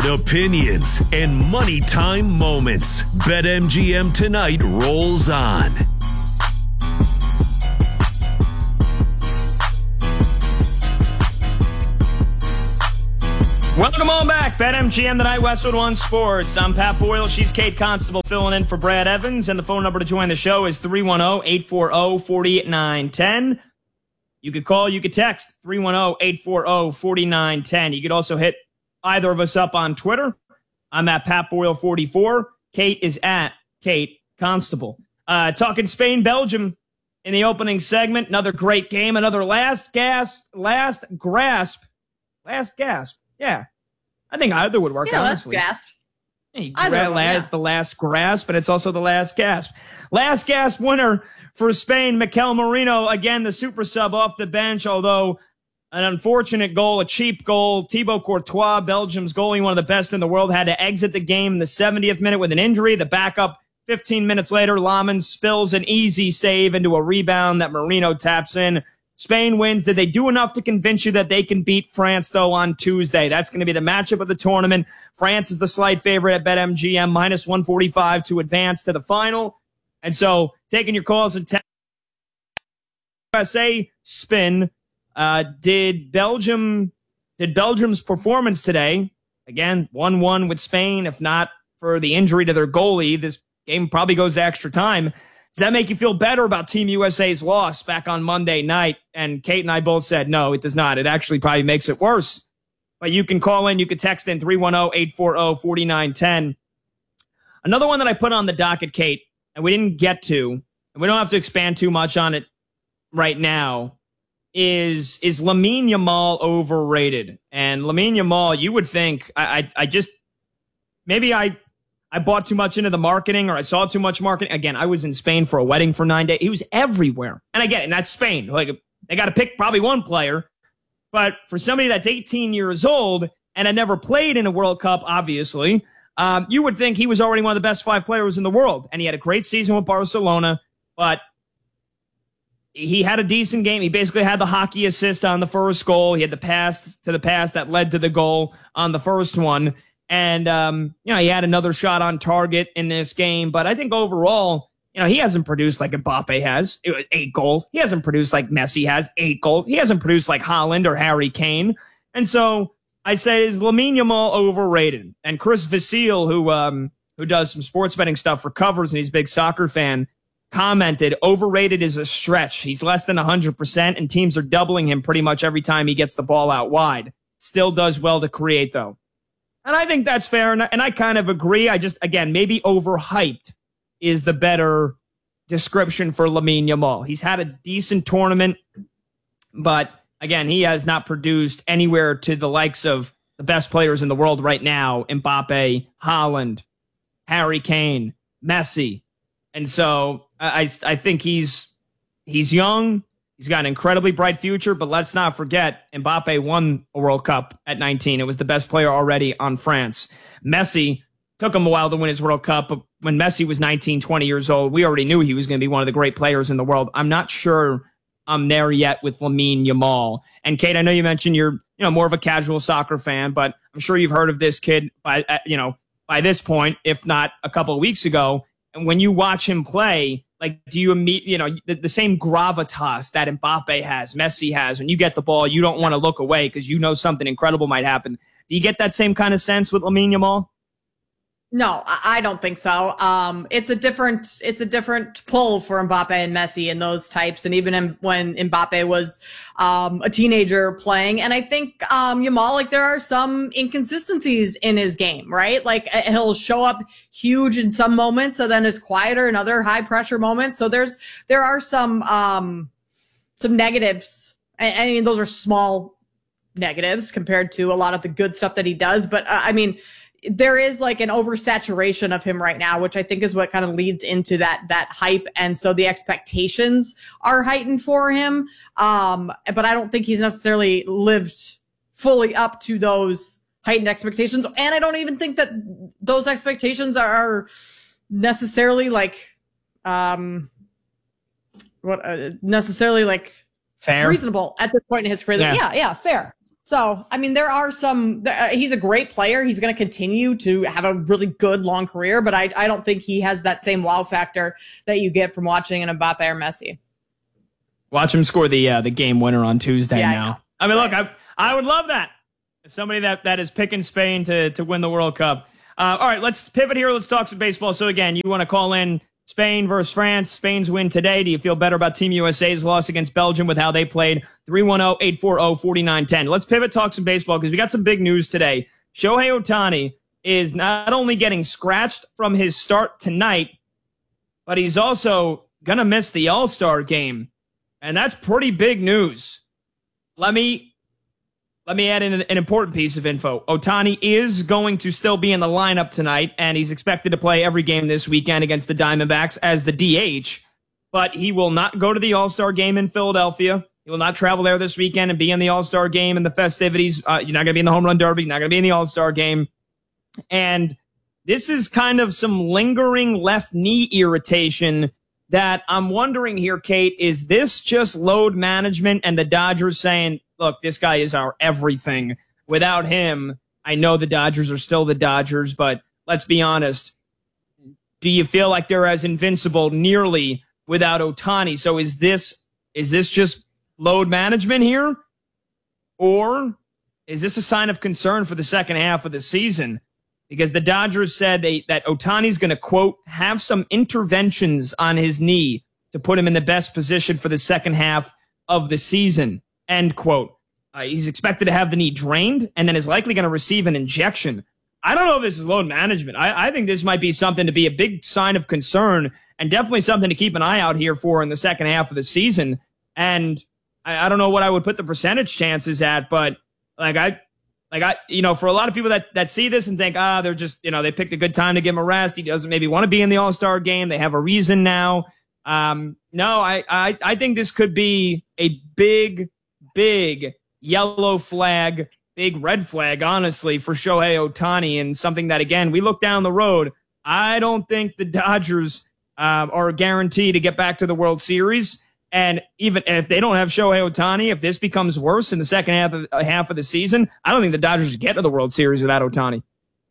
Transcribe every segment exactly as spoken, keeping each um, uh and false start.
Loud opinions and money time moments. BetMGM Tonight rolls on. Welcome on back. BetMGM Tonight, Westwood One Sports. I'm Pat Boyle. She's Kate Constable filling in for Brad Evans. And the phone number to join the show is three one zero, eight four zero, four nine one zero. You could call, you could text three one zero, eight four zero, four nine one zero. You could also hit either of us up on Twitter. I'm at Pat Boyle forty-four. Kate is at Kate Constable. Uh, talking Spain, Belgium in the opening segment. Another great game. Another last gasp, last grasp, last gasp. Yeah, I think either would work, yeah, honestly. That's gasp. Hey, either gra- one, yeah. It's the last grasp, but it's also the last gasp. Last gasp winner for Spain, Mikel Merino. Again, the super sub off the bench, although an unfortunate goal, a cheap goal. Thibaut Courtois, Belgium's goalie, one of the best in the world, had to exit the game in the seventieth minute with an injury. The backup fifteen minutes later, Lamin spills an easy save into a rebound that Merino taps in. Spain wins. Did they do enough to convince you that they can beat France, though, on Tuesday? That's going to be the matchup of the tournament. France is the slight favorite at BetMGM, minus one forty-five to advance to the final. And so, taking your calls and text. U S A spin. Uh, did Belgium, did Belgium's performance today, again, one one with Spain, if not for the injury to their goalie, this game probably goes to extra time. Does that make you feel better about Team U S A's loss back on Monday night? And Kate and I both said, no, it does not. It actually probably makes it worse. But you can call in, you can text in three one zero, eight four zero, four nine one zero. Another one that I put on the docket, Kate, and we didn't get to, and we don't have to expand too much on it right now, is is Lamine Yamal overrated? And Lamine Yamal, you would think, I, I, I just, maybe I... I bought too much into the marketing, or I saw too much marketing. Again, I was in Spain for a wedding for nine days. He was everywhere. And I get it, and that's Spain. Like, they got to pick probably one player. But for somebody that's eighteen years old and had never played in a World Cup, obviously, um, you would think he was already one of the best five players in the world. And he had a great season with Barcelona, but he had a decent game. He basically had the hockey assist on the first goal. He had the pass to the pass that led to the goal on the first one. And, um, you know, he had another shot on target in this game. But I think overall, you know, he hasn't produced like Mbappe has, eight goals. He hasn't produced like Messi has, eight goals. He hasn't produced like Haaland or Harry Kane. And so I say, is Lamine Yamal overrated? And Chris Vasile, who um, who does some sports betting stuff for Covers, and he's a big soccer fan, commented, overrated is a stretch. He's less than one hundred percent, and teams are doubling him pretty much every time he gets the ball out wide. Still does well to create, though. And I think that's fair, and I, and I kind of agree. I just, again, maybe overhyped is the better description for Lamine Yamal. He's had a decent tournament, but, again, he has not produced anywhere to the likes of the best players in the world right now, Mbappe, Haaland, Harry Kane, Messi. And so I, I think he's he's young. He's got an incredibly bright future, but let's not forget, Mbappe won a World Cup at nineteen. It was the best player already on France. Messi took him a while to win his World Cup, but when Messi was nineteen, twenty years old, we already knew he was going to be one of the great players in the world. I'm not sure I'm there yet with Lamine Yamal. And Kate, I know you mentioned you're, you know, more of a casual soccer fan, but I'm sure you've heard of this kid by, uh, you know, by this point, if not a couple of weeks ago. And when you watch him play, like, do you meet, you know, the, the same gravitas that Mbappe has, Messi has, when you get the ball, you don't want to look away because you know something incredible might happen. Do you get that same kind of sense with Lamine Yamal? No, I don't think so. Um, it's a different, it's a different pull for Mbappe and Messi and those types. And even in, when Mbappe was, um, a teenager playing. And I think, um, Yamal, like there are some inconsistencies in his game, right? Like he'll show up huge in some moments and then is quieter in other high pressure moments. So there's, there are some, um, some negatives. I, I mean, those are small negatives compared to a lot of the good stuff that he does. But uh, I mean, there is like an oversaturation of him right now, which I think is what kind of leads into that, that hype. And so the expectations are heightened for him. Um, but I don't think he's necessarily lived fully up to those heightened expectations. And I don't even think that those expectations are necessarily like, um, what, uh, necessarily like fair, reasonable at this point in his career. Yeah, yeah, yeah fair. So, I mean, there are some, uh, he's a great player. He's going to continue to have a really good long career, but I, I don't think he has that same wow factor that you get from watching an Mbappe or Messi. Watch him score the uh, the game winner on Tuesday yeah, now. I, I mean, look, I I would love that. Somebody that, that is picking Spain to, to win the World Cup. Uh, all right, let's pivot here. Let's talk some baseball. So, again, you want to call in Spain versus France. Spain's win today. Do you feel better about Team U S A's loss against Belgium with how they played? three one zero, eight four zero, four nine one zero. Let's pivot, talk some baseball, because we got some big news today. Shohei Ohtani is not only getting scratched from his start tonight, but he's also going to miss the All-Star game. And that's pretty big news. Let me... Let me add in an, an important piece of info. Ohtani is going to still be in the lineup tonight, and he's expected to play every game this weekend against the Diamondbacks as the D H, but he will not go to the All-Star game in Philadelphia. He will not travel there this weekend and be in the All-Star game and the festivities. Uh, you're not going to be in the Home Run Derby. You're not going to be in the All-Star game. And this is kind of some lingering left knee irritation that I'm wondering here, Kate, is this just load management and the Dodgers saying, look, this guy is our everything. Without him, I know the Dodgers are still the Dodgers, but let's be honest. Do you feel like they're as invincible nearly without Ohtani? So is this is this just load management here? Or is this a sign of concern for the second half of the season? Because the Dodgers said they, that Ohtani's going to, quote, have some interventions on his knee to put him in the best position for the second half of the season. End quote. Uh, he's expected to have the knee drained and then is likely going to receive an injection. I don't know if this is load management. I, I think this might be something to be a big sign of concern and definitely something to keep an eye out here for in the second half of the season. And I, I don't know what I would put the percentage chances at, but like I, like I, you know, for a lot of people that, that see this and think, ah, they're just, you know, they picked a good time to give him a rest. He doesn't maybe want to be in the All-Star game. They have a reason now. Um, no, I, I, I think this could be a big, big yellow flag, big red flag, honestly, for Shohei Ohtani, and something that, again, we look down the road. I don't think the Dodgers um, are guaranteed to get back to the World Series. And even if they don't have Shohei Ohtani, if this becomes worse in the second half of, uh, half of the season, I don't think the Dodgers get to the World Series without Ohtani.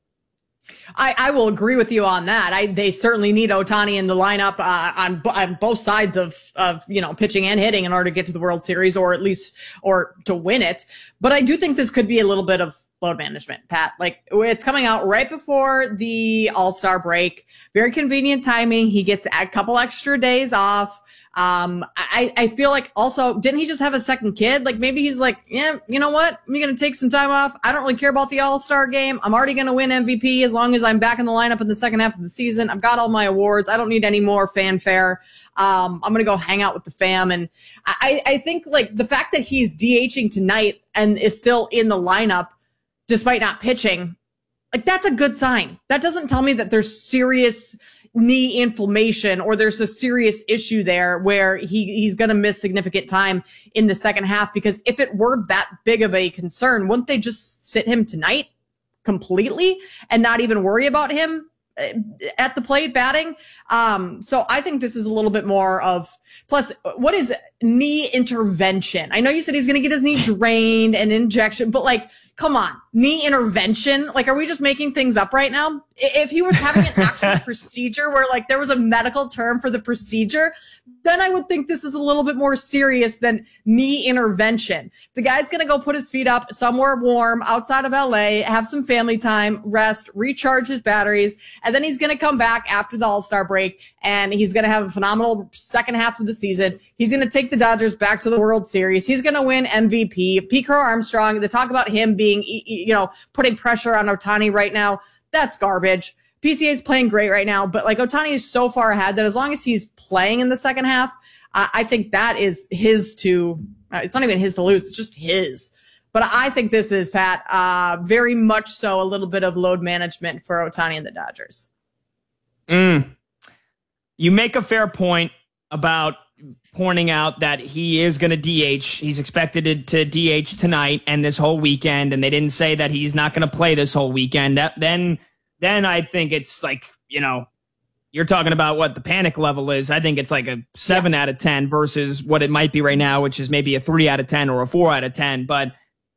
I, I will agree with you on that. I, they certainly need Ohtani in the lineup uh, on, on both sides of, of, you know, pitching and hitting in order to get to the World Series, or at least, or to win it. But I do think this could be a little bit of load management, Pat. Like, it's coming out right before the All-Star break. Very convenient timing. He gets a couple extra days off. Um, I, I feel like also, didn't he just have a second kid? Like, maybe he's like, yeah, you know what? I'm going to take some time off. I don't really care about the All-Star game. I'm already going to win M V P as long as I'm back in the lineup in the second half of the season. I've got all my awards. I don't need any more fanfare. Um, I'm going to go hang out with the fam. And I, I think like the fact that he's DHing tonight and is still in the lineup despite not pitching, like, that's a good sign. That doesn't tell me that there's serious knee inflammation or there's a serious issue there where he, he's going to miss significant time in the second half. Because if it were that big of a concern, wouldn't they just sit him tonight completely and not even worry about him at the plate batting? Um, so I think this is a little bit more of, plus what is knee intervention? I know you said he's going to get his knee drained and injection, but like, come on, knee intervention. Like, are we just making things up right now? If he was having an actual procedure where like there was a medical term for the procedure, then I would think this is a little bit more serious than knee intervention. The guy's going to go put his feet up somewhere warm outside of L A, have some family time, rest, recharge his batteries, and then he's going to come back after the All-Star break and he's going to have a phenomenal second half of the season. He's going to take the Dodgers back to the World Series. He's going to win M V P. Pete Crow Armstrong, they talk about him being, you know, putting pressure on Ohtani right now. That's garbage. P C A is playing great right now, but like Ohtani is so far ahead that as long as he's playing in the second half, I, I think that is his to, uh, it's not even his to lose, it's just his. But I think this is, Pat, uh, very much so a little bit of load management for Ohtani and the Dodgers. Mm. You make a fair point about pointing out that he is going to D H. He's expected to, to D H tonight and this whole weekend, and they didn't say that he's not going to play this whole weekend. That, then, then I think it's like, you know, you're talking about what the panic level is. I think it's like a seven yeah. out of ten versus what it might be right now, which is maybe a three out of ten or a four out of ten. But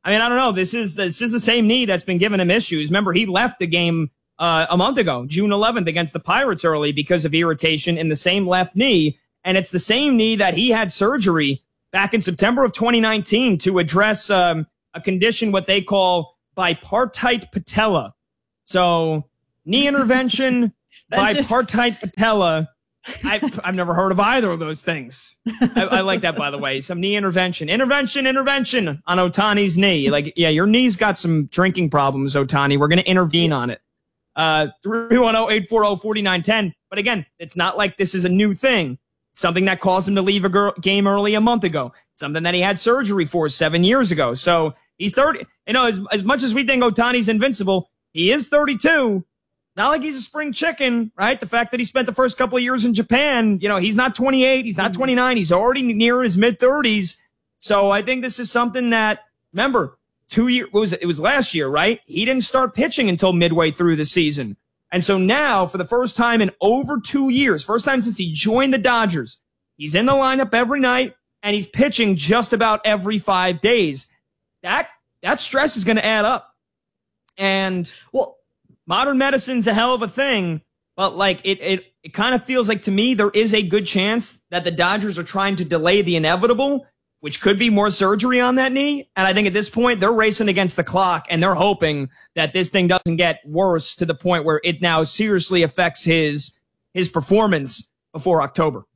I mean, I don't know. This is this is the same knee that's been giving him issues. Remember, he left the game uh, a month ago, June eleventh, against the Pirates early because of irritation in the same left knee. And it's the same knee that he had surgery back in September of twenty nineteen to address um, a condition, what they call bipartite patella. So knee intervention, bipartite patella. I've, I've never heard of either of those things. I, I like that, by the way. Some knee intervention. Intervention, intervention on Ohtani's knee. Like, yeah, your knee's got some drinking problems, Ohtani. We're going to intervene on it. Uh, three one zero, eight four zero, four nine one zero. But again, it's not like this is a new thing. Something that caused him to leave a girl, game early a month ago. Something that he had surgery for seven years ago. So he's thirty. You know, as, as much as we think Ohtani's invincible, he is thirty-two. Not like he's a spring chicken, right? The fact that he spent the first couple of years in Japan, you know, he's not twenty-eight, he's not twenty-nine, he's already near his mid-thirties. So I think this is something that, remember, two years, what was it? It was last year, right? He didn't start pitching until midway through the season. And so now, for the first time in over two years, first time since he joined the Dodgers, he's in the lineup every night, and he's pitching just about every five days. That that stress is going to add up. And, well, modern medicine's a hell of a thing, but like it, it, it kind of feels like to me there is a good chance that the Dodgers are trying to delay the inevitable, which could be more surgery on that knee. And I think at this point they're racing against the clock and they're hoping that this thing doesn't get worse to the point where it now seriously affects his, his performance before October.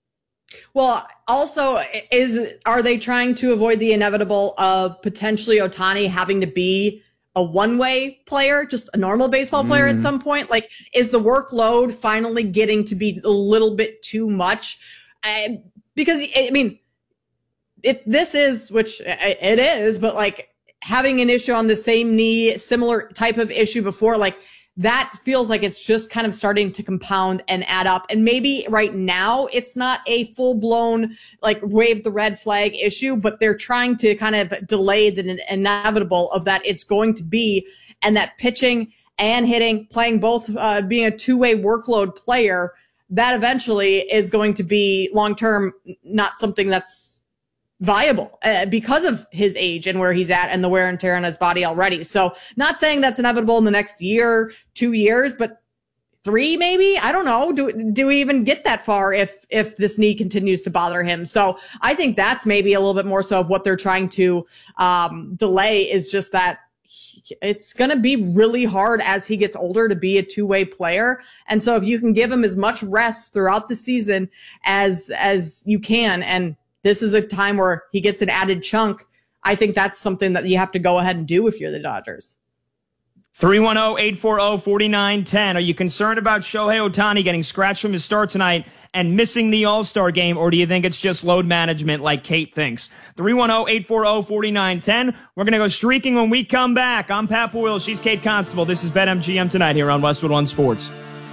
Well, also, is, are they trying to avoid the inevitable of potentially Ohtani having to be a one-way player, just a normal baseball player mm. at some point? Like, is the workload finally getting to be a little bit too much? Uh, because, I mean, it, this is, which it is, but like having an issue on the same knee, similar type of issue before, like that feels like it's just kind of starting to compound and add up. And maybe right now it's not a full-blown, like, wave the red flag issue, but they're trying to kind of delay the inevitable of that it's going to be, and that pitching and hitting, playing both, uh, being a two-way workload player, that eventually is going to be long-term not something that's viable uh, because of his age and where he's at and the wear and tear on his body already. So not saying that's inevitable in the next year, two years, but three maybe. I don't know. Do do we even get that far if if this knee continues to bother him? So I think that's maybe a little bit more so of what they're trying to um, delay, is just that it's going to be really hard as he gets older to be a two-way player. And so if you can give him as much rest throughout the season as as you can, and this is a time where he gets an added chunk, I think that's something that you have to go ahead and do if you're the Dodgers. three one zero, eight four zero, four nine one zero. Are you concerned about Shohei Ohtani getting scratched from his start tonight and missing the All-Star game, or do you think it's just load management like Kate thinks? three one zero, eight four zero, four nine one zero. We're going to go streaking when we come back. I'm Pat Boyle. She's Kate Constable. This is BetMGM Tonight here on Westwood One Sports.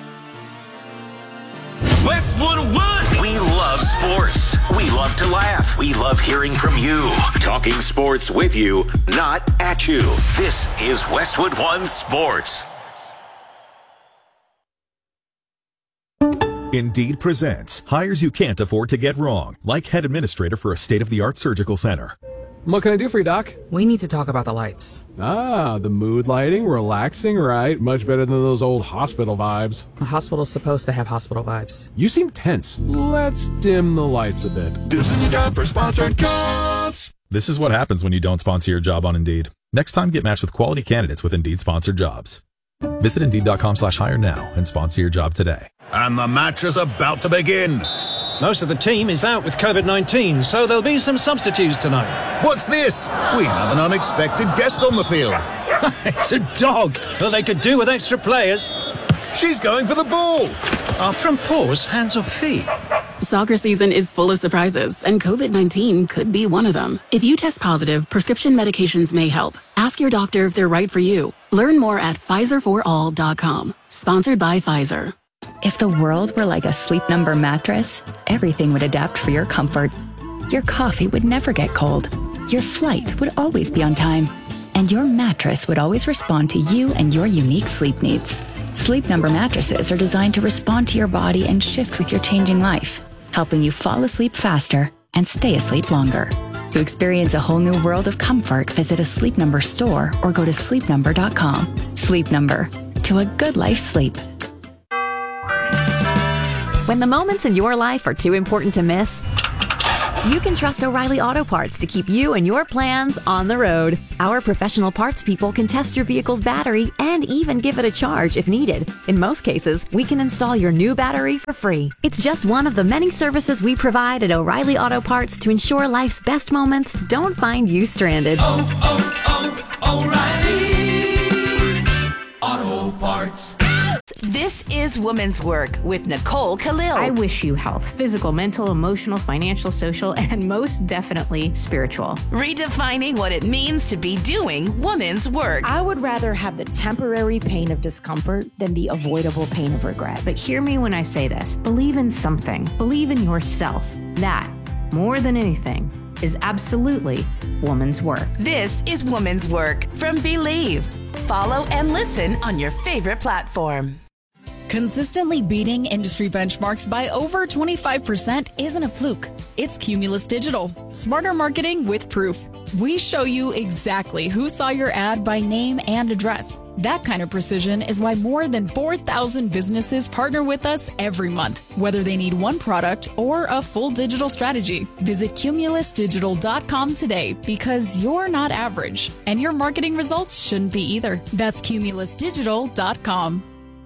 Westwood One! We love sports. We love to laugh. We love hearing from you. Talking sports with you, not at you. This is Westwood One Sports. Indeed presents hires you can't afford to get wrong, like head administrator for a state-of-the-art surgical center. What can I do for you, Doc? We need to talk about the lights. Ah, the mood lighting, relaxing, right? Much better than those old hospital vibes. A hospital's supposed to have hospital vibes. You seem tense. Let's dim the lights a bit. This is your time for sponsored jobs. This is what happens when you don't sponsor your job on Indeed. Next time, get matched with quality candidates with Indeed sponsored jobs. Visit Indeed.com slash hire now and sponsor your job today. And the match is about to begin. Most of the team is out with COVID nineteen, so there'll be some substitutes tonight. What's this? We have an unexpected guest on the field. It's a dog. Well, they could do with extra players. She's going for the ball. Are front paws hands or feet? Soccer season is full of surprises, and COVID nineteen could be one of them. If you test positive, prescription medications may help. Ask your doctor if they're right for you. Learn more at Pfizer for all dot com. Sponsored by Pfizer. If the world were like a Sleep Number mattress, everything would adapt for your comfort. Your coffee would never get cold. Your flight would always be on time. And your mattress would always respond to you and your unique sleep needs. Sleep Number mattresses are designed to respond to your body and shift with your changing life, helping you fall asleep faster and stay asleep longer. To experience a whole new world of comfort, visit a Sleep Number store or go to sleep number dot com. Sleep Number. To a good life sleep. When the moments in your life are too important to miss, you can trust O'Reilly Auto Parts to keep you and your plans on the road. Our professional parts people can test your vehicle's battery and even give it a charge if needed. In most cases, we can install your new battery for free. It's just one of the many services we provide at O'Reilly Auto Parts to ensure life's best moments don't find you stranded. Oh, oh, oh, O'Reilly Auto Parts. This is Woman's Work with Nicole Khalil. I wish you health, physical, mental, emotional, financial, social, and most definitely spiritual. Redefining what it means to be doing woman's work. I would rather have the temporary pain of discomfort than the avoidable pain of regret. But hear me when I say this. Believe in something. Believe in yourself. That, more than anything, is absolutely woman's work. This is Woman's Work from Believe. Follow and listen on your favorite platform. Consistently beating industry benchmarks by over twenty-five percent isn't a fluke. It's Cumulus Digital. Smarter marketing with proof. We show you exactly who saw your ad by name and address. That kind of precision is why more than four thousand businesses partner with us every month, whether they need one product or a full digital strategy. Visit cumulus digital dot com today because you're not average, and your marketing results shouldn't be either. That's cumulus digital dot com.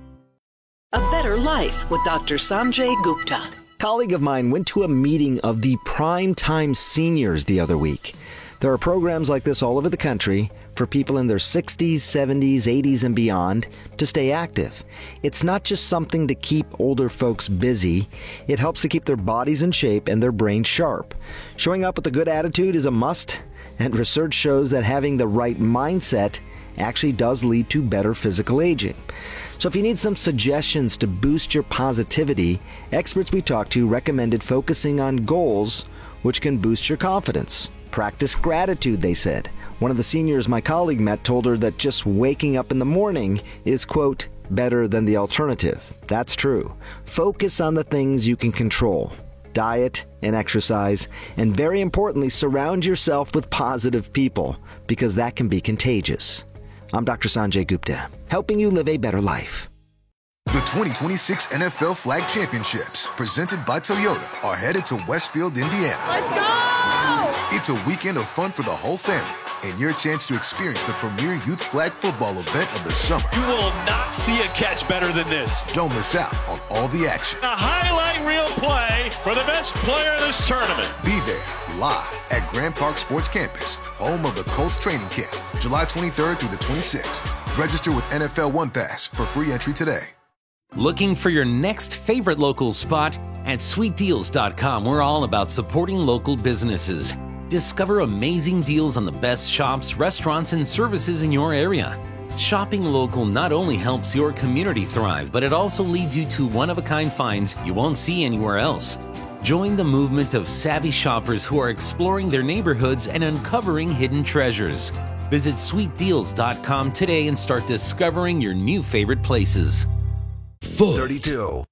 A Better Life with Doctor Sanjay Gupta. A colleague of mine went to a meeting of the Prime Time Seniors the other week. There are programs like this all over the country for people in their sixties, seventies, eighties, and beyond to stay active. It's not just something to keep older folks busy. It helps to keep their bodies in shape and their brains sharp. Showing up with a good attitude is a must, and research shows that having the right mindset actually does lead to better physical aging. So if you need some suggestions to boost your positivity, experts we talked to recommended focusing on goals which can boost your confidence. Practice gratitude, they said. One of the seniors my colleague met told her that just waking up in the morning is, quote, better than the alternative. That's true. Focus on the things you can control. Diet and exercise, and very importantly, surround yourself with positive people, because that can be contagious. I'm Doctor Sanjay Gupta, helping you live a better life. The twenty twenty-six N F L Flag Championships, presented by Toyota, are headed to Westfield, Indiana. Let's go! It's a weekend of fun for the whole family, and your chance to experience the premier youth flag football event of the summer. You will not see a catch better than this. Don't miss out on all the action. A highlight reel play for the best player in this tournament. Be there live at Grand Park Sports Campus, home of the Colts training camp, July twenty-third through the twenty-sixth. Register with N F L One Pass for free entry today. Looking for your next favorite local spot? At sweet deals dot com, we're all about supporting local businesses. Discover amazing deals on the best shops, restaurants, and services in your area. Shopping local not only helps your community thrive, but it also leads you to one-of-a-kind finds you won't see anywhere else. Join the movement of savvy shoppers who are exploring their neighborhoods and uncovering hidden treasures. Visit sweet deals dot com today and start discovering your new favorite places. thirty-two.